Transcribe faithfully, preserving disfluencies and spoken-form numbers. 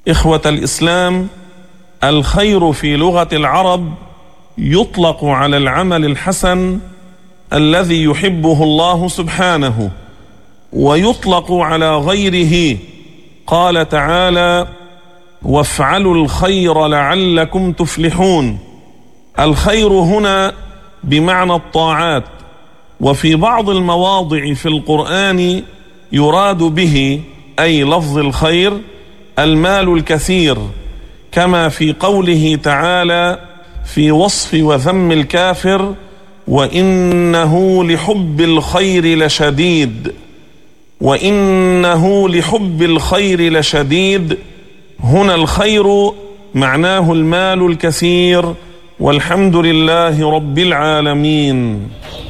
إخوة الإسلام، الخير في لغة العرب يطلق على العمل الحسن الذي يحبه الله سبحانه، ويطلق على غيره. قال تعالى: وافعلوا الخير لعلكم تفلحون. الخير هنا بمعنى الطاعات، وفي بعض المواضع في القرآن يراد به أي لفظ الخير المال الكثير، كما في قوله تعالى في وصف وذم الكافر: وإنه لحب الخير لشديد. وإنه لحب الخير لشديد، هنا الخير معناه المال الكثير، والحمد لله رب العالمين.